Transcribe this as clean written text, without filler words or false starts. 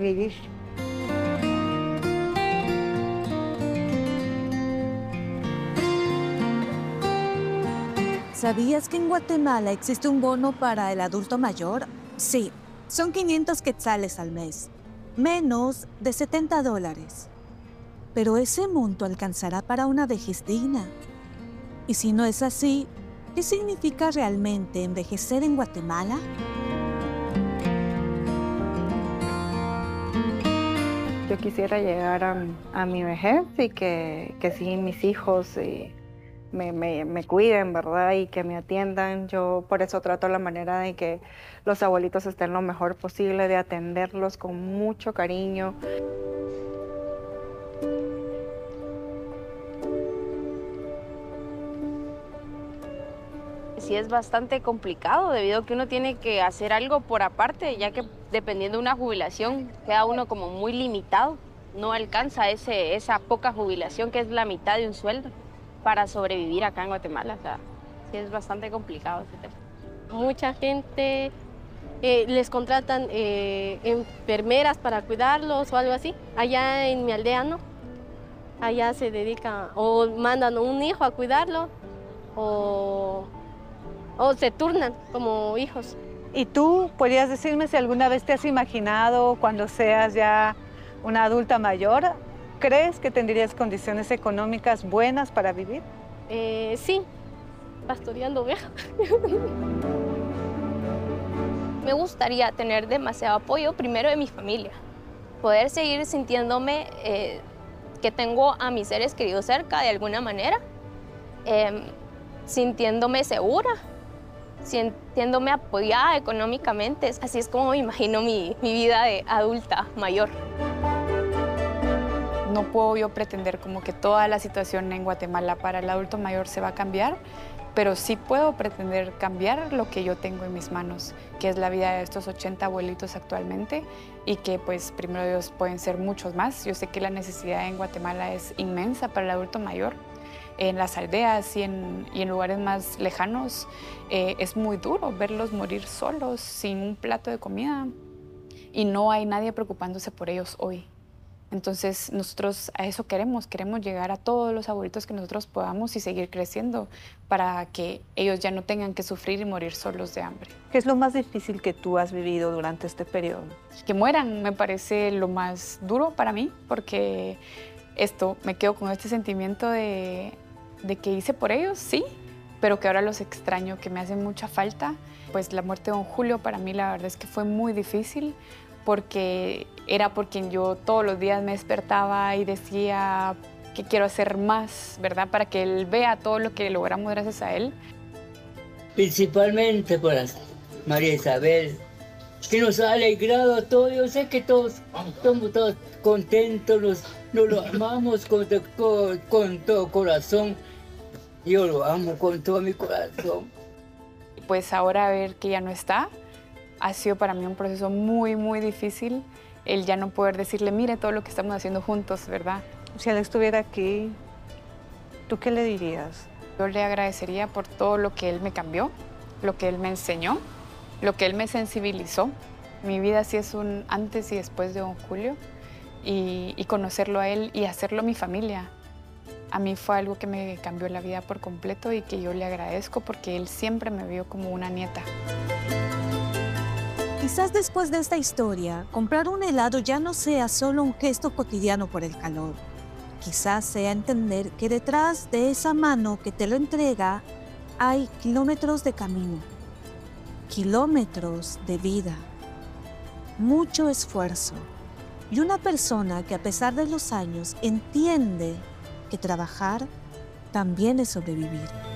vivir. ¿Sabías que en Guatemala existe un bono para el adulto mayor? Sí, son 500 quetzales al mes, menos de $70. Pero ese monto alcanzará para una vejez digna. Y si no es así, ¿qué significa realmente envejecer en Guatemala? Yo quisiera llegar a mi vejez y que sí, mis hijos me cuiden, ¿verdad? Y que me atiendan. Yo por eso trato la manera de que los abuelitos estén lo mejor posible, de atenderlos con mucho cariño. Sí es bastante complicado debido a que uno tiene que hacer algo por aparte, ya que dependiendo de una jubilación queda uno como muy limitado. No alcanza esa poca jubilación que es la mitad de un sueldo para sobrevivir acá en Guatemala. O sea, sí es bastante complicado ese tema. Mucha gente les contratan enfermeras para cuidarlos o algo así. Allá en mi aldea no. Allá se dedica o mandan un hijo a cuidarlo o se turnan como hijos. ¿Y tú podrías decirme si alguna vez te has imaginado cuando seas ya una adulta mayor? ¿Crees que tendrías condiciones económicas buenas para vivir? Sí, pastoreando ovejas. Me gustaría tener demasiado apoyo primero de mi familia, poder seguir sintiéndome que tengo a mis seres queridos cerca de alguna manera, sintiéndome segura, sintiéndome apoyada económicamente. Así es como me imagino mi vida de adulta mayor. No puedo yo pretender como que toda la situación en Guatemala para el adulto mayor se va a cambiar, pero sí puedo pretender cambiar lo que yo tengo en mis manos, que es la vida de estos 80 abuelitos actualmente y que pues primero Dios pueden ser muchos más. Yo sé que la necesidad en Guatemala es inmensa para el adulto mayor. En las aldeas y en lugares más lejanos es muy duro verlos morir solos, sin un plato de comida, y no hay nadie preocupándose por ellos hoy. Entonces nosotros a eso queremos llegar a todos los abuelitos que nosotros podamos y seguir creciendo para que ellos ya no tengan que sufrir y morir solos de hambre. ¿Qué es lo más difícil que tú has vivido durante este periodo? Que mueran me parece lo más duro para mí, porque me quedo con este sentimiento de que hice por ellos, sí, pero que ahora los extraño, que me hacen mucha falta. Pues la muerte de don Julio para mí la verdad es que fue muy difícil, porque era por quien yo todos los días me despertaba y decía que quiero hacer más, ¿verdad? Para que él vea todo lo que logramos gracias a él. Principalmente por María Isabel, que nos ha alegrado a todos. Yo sé que todos estamos todos contentos, nos lo amamos con todo corazón. Yo lo amo con todo mi corazón. Pues ahora ver que ya no está, ha sido para mí un proceso muy, muy difícil. El ya no poder decirle, mire todo lo que estamos haciendo juntos, ¿verdad? Si él estuviera aquí, ¿tú qué le dirías? Yo le agradecería por todo lo que él me cambió, lo que él me enseñó, lo que él me sensibilizó. Mi vida sí es un antes y después de don Julio, y conocerlo a él y hacerlo mi familia. A mí fue algo que me cambió la vida por completo y que yo le agradezco porque él siempre me vio como una nieta. Quizás después de esta historia, comprar un helado ya no sea solo un gesto cotidiano por el calor. Quizás sea entender que detrás de esa mano que te lo entrega hay kilómetros de camino, kilómetros de vida, mucho esfuerzo y una persona que a pesar de los años entiende que trabajar también es sobrevivir.